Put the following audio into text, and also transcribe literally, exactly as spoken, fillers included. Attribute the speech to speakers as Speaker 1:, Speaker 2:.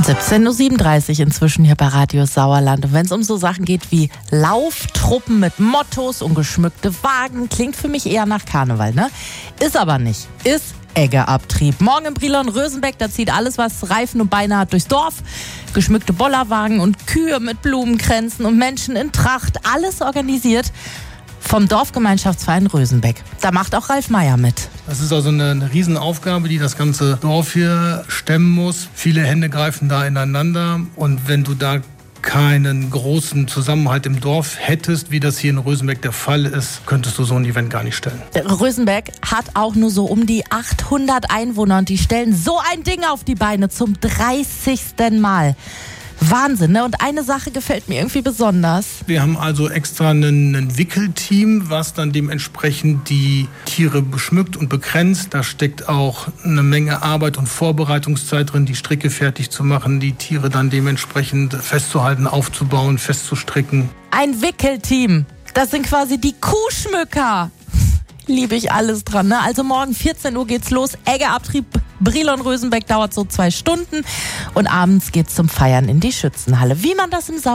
Speaker 1: siebzehn Uhr siebenunddreißig inzwischen hier bei Radio Sauerland. Und wenn es um so Sachen geht wie Lauftruppen mit Mottos und geschmückte Wagen, klingt für mich eher nach Karneval, ne? Ist aber nicht. Ist Eggeabtrieb. Morgen in Brilon-Rösenbeck, da zieht alles, was Reifen und Beine hat, durchs Dorf. Geschmückte Bollerwagen und Kühe mit Blumenkränzen und Menschen in Tracht. Alles organisiert vom Dorfgemeinschaftsverein Rösenbeck. Da macht auch Ralf Meyer mit.
Speaker 2: Das ist also eine, eine Riesenaufgabe, die das ganze Dorf hier stemmen muss. Viele Hände greifen da ineinander. Und wenn du da keinen großen Zusammenhalt im Dorf hättest, wie das hier in Rösenbeck der Fall ist, könntest du so ein Event gar nicht stellen.
Speaker 1: Rösenbeck hat auch nur so um die achthundert Einwohner und die stellen so ein Ding auf die Beine zum dreißigsten Mal. Wahnsinn, ne? Und eine Sache gefällt mir irgendwie besonders.
Speaker 2: Wir haben also extra ein, ein Wickelteam, was dann dementsprechend die Tiere beschmückt und begrenzt. Da steckt auch eine Menge Arbeit und Vorbereitungszeit drin, die Stricke fertig zu machen, die Tiere dann dementsprechend festzuhalten, aufzubauen, festzustricken.
Speaker 1: Ein Wickelteam, das sind quasi die Kuhschmücker. Liebe ich alles dran, ne? Also morgen vierzehn Uhr geht's los. Eggeabtrieb Brilon-Rösenbeck dauert so zwei Stunden. Und abends geht's zum Feiern in die Schützenhalle. Wie man das im Sau